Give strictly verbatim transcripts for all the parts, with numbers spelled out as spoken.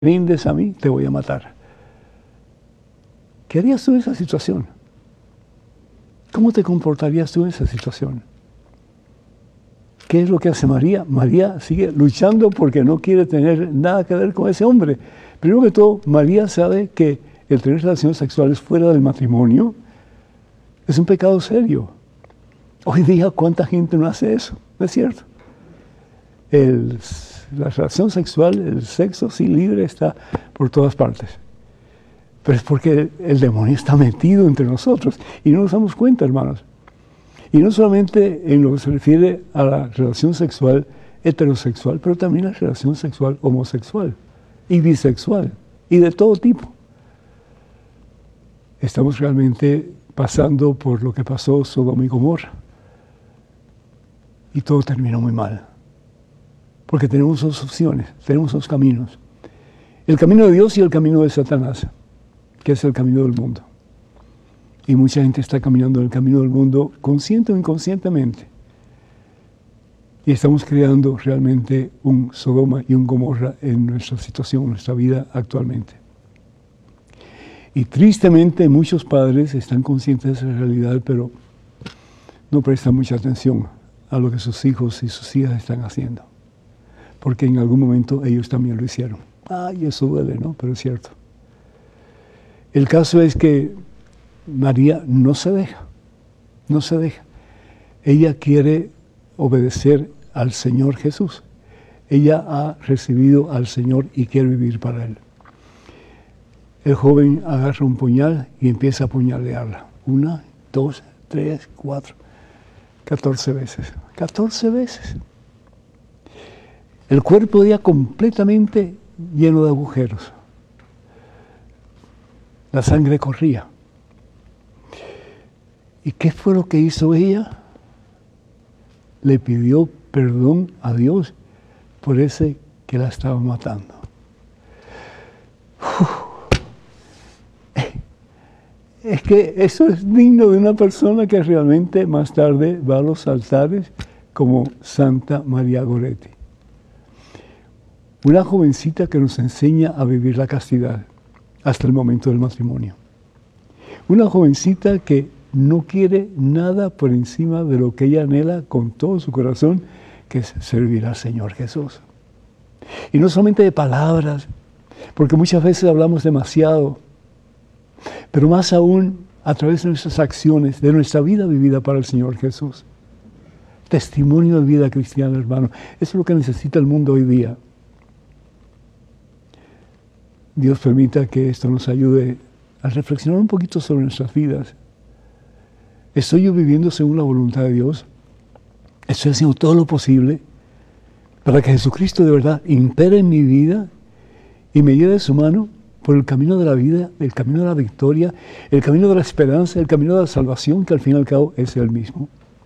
rindes a mí, te voy a matar. ¿Qué harías tú en esa situación? ¿Cómo te comportarías tú en esa situación? ¿Qué es lo que hace María? María sigue luchando porque no quiere tener nada que ver con ese hombre. Primero que todo, María sabe que el tener relaciones sexuales fuera del matrimonio es un pecado serio. Hoy día, ¿cuánta gente no hace eso? ¿No es cierto? El, la relación sexual, el sexo sí libre está por todas partes. Pero es porque el, el demonio está metido entre nosotros y no nos damos cuenta, hermanos. Y no solamente en lo que se refiere a la relación sexual heterosexual, pero también la relación sexual homosexual y bisexual y de todo tipo. Estamos realmente pasando por lo que pasó Sodoma y Gomorra. Y todo terminó muy mal. Porque tenemos dos opciones, tenemos dos caminos. El camino de Dios y el camino de Satanás, que es el camino del mundo. Y mucha gente está caminando en el camino del mundo, consciente o inconscientemente. Y estamos creando realmente un Sodoma y un Gomorra en nuestra situación, en nuestra vida actualmente. Y tristemente muchos padres están conscientes de esa realidad, pero no prestan mucha atención a lo que sus hijos y sus hijas están haciendo. Porque en algún momento ellos también lo hicieron. Ay, eso duele, ¿no? Pero es cierto. El caso es que María no se deja, no se deja. Ella quiere obedecer al Señor Jesús. Ella ha recibido al Señor y quiere vivir para Él. El joven agarra un puñal y empieza a apuñalearla. Una, dos, tres, cuatro, catorce veces. Catorce veces. El cuerpo ya completamente lleno de agujeros. La sangre corría. ¿Y qué fue lo que hizo ella? Le pidió perdón a Dios por ese que la estaba matando. Uf. Es que eso es digno de una persona que realmente más tarde va a los altares como Santa María Goretti. Una jovencita que nos enseña a vivir la castidad hasta el momento del matrimonio. Una jovencita que no quiere nada por encima de lo que ella anhela con todo su corazón, que es servir al Señor Jesús. Y no solamente de palabras, porque muchas veces hablamos demasiado, pero más aún a través de nuestras acciones, de nuestra vida vivida para el Señor Jesús. Testimonio de vida cristiana, hermano. Eso es lo que necesita el mundo hoy día. Dios permita que esto nos ayude a reflexionar un poquito sobre nuestras vidas. ¿Estoy yo viviendo según la voluntad de Dios? ¿Estoy haciendo todo lo posible para que Jesucristo de verdad impere en mi vida y me lleve de su mano por el camino de la vida, el camino de la victoria, el camino de la esperanza, el camino de la salvación, que al fin y al cabo es el mismo?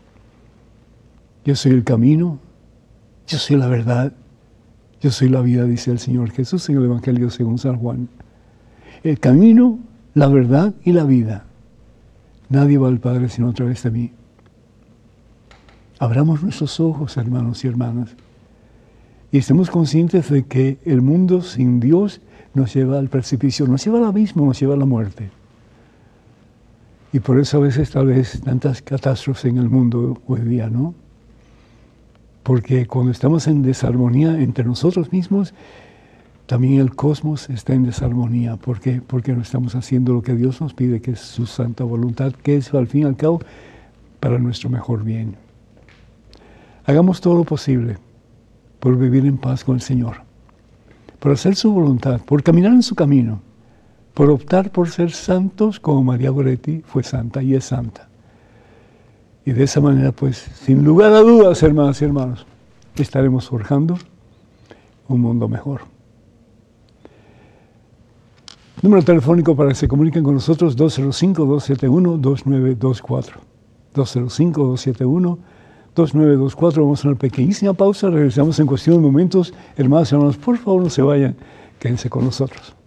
Yo soy el camino, yo soy la verdad, yo soy la vida, dice el Señor Jesús en el Evangelio según San Juan. El camino, la verdad y la vida. Nadie va al Padre sino a través de mí. Abramos nuestros ojos, hermanos y hermanas, y estemos conscientes de que el mundo sin Dios nos lleva al precipicio, nos lleva al abismo, nos lleva a la muerte. Y por eso a veces tal vez tantas catástrofes en el mundo hoy día, ¿no? Porque cuando estamos en desarmonía entre nosotros mismos, también el cosmos está en desarmonía. ¿Por qué? Porque no estamos haciendo lo que Dios nos pide, que es su santa voluntad, que es al fin y al cabo para nuestro mejor bien. Hagamos todo lo posible por vivir en paz con el Señor, por hacer su voluntad, por caminar en su camino, por optar por ser santos como María Goretti fue santa y es santa. Y de esa manera, pues, sin lugar a dudas, hermanas y hermanos, estaremos forjando un mundo mejor. Número telefónico para que se comuniquen con nosotros, dos cero cinco, dos siete uno, dos nueve dos cuatro. dos cero cinco, dos siete uno, dos nueve dos cuatro. Vamos a una pequeñísima pausa, regresamos en cuestión de momentos. Hermanos y hermanos, por favor no se vayan, quédense con nosotros.